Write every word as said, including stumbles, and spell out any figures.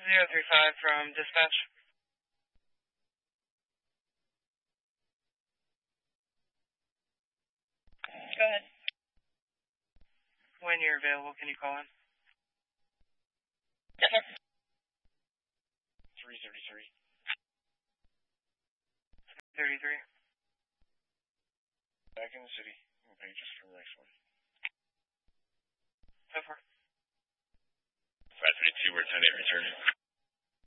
zero three five from dispatch. Go ahead. When you're available, can you call in? Yes, sir. three thirty-three. thirty-three. Back in the city. We'll pay just for the next one. So far. five thirty-two, we're ten eight returning.